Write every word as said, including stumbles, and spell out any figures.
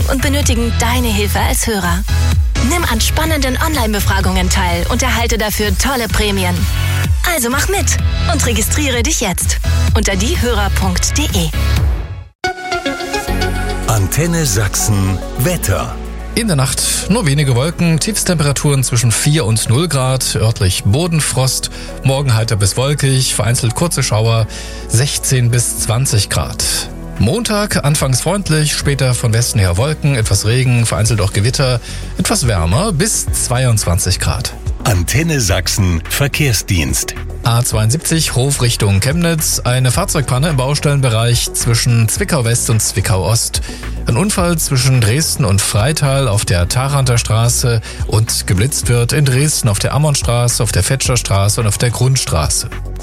und benötigen deine Hilfe als Hörer. Nimm an spannenden Online-Befragungen teil und erhalte dafür tolle Prämien. Also mach mit und registriere dich jetzt unter diehörer punkt de. Antenne Sachsen Wetter. In der Nacht nur wenige Wolken, Tiefstemperaturen zwischen vier und null Grad, örtlich Bodenfrost, morgen heiter bis wolkig, vereinzelt kurze Schauer, sechzehn bis zwanzig Grad. Montag anfangs freundlich, später von Westen her Wolken, etwas Regen, vereinzelt auch Gewitter, etwas wärmer bis zweiundzwanzig Grad. Antenne Sachsen Verkehrsdienst. A zweiundsiebzig Hof Richtung Chemnitz, eine Fahrzeugpanne im Baustellenbereich zwischen Zwickau West und Zwickau Ost. Ein Unfall zwischen Dresden und Freital auf der Tharanter Straße und geblitzt wird in Dresden auf der Ammonstraße, auf der Fetscher Straße und auf der Grundstraße.